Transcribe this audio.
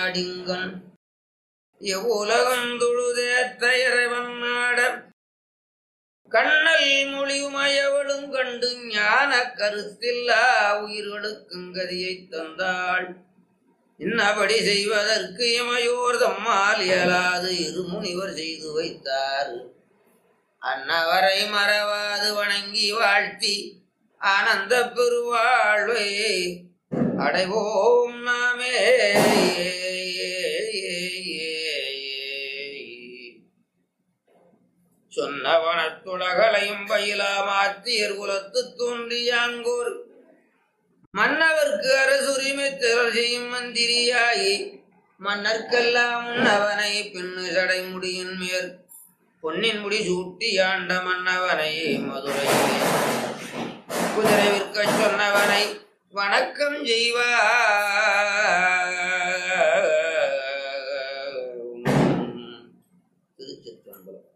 நாடிங்கன் எவ்வுலகம் தொழுதேத்த இறைவன் நாட கண்ணல் மொழியுமயவளும் கண்டு ஞான கருத்தில்லா உயிர்களுக்கும் கதியை தந்தாள். இன்னபடி செய்வதற்கு இமையோர் தம்மால் இயலாது இருமுனிவர் செய்து வைத்தார். அன்னவரை மறவாது வணங்கி வாழ்த்தி ஆனந்த பெருவாழ்வை அடைவோம் நாமே. சொன்னவனத்துலகலையும் பயிலா மாத்தியர் குலத்து தோன்றியாங்கோர் மன்னவர்க்கு அரசுரிமை திரள் செய்யும் மந்திரியாயி மன்னர்க்கெல்லாம் உன்னவனை பின்னு சடை முடியின் மேற் பொன்னின் முடி சூட்டி ஆண்ட மன்னவனை மதுரை குதிரை விற்க சொன்னவனை வணக்கம் செய்வார். திருச்சிற்றம்பலம்.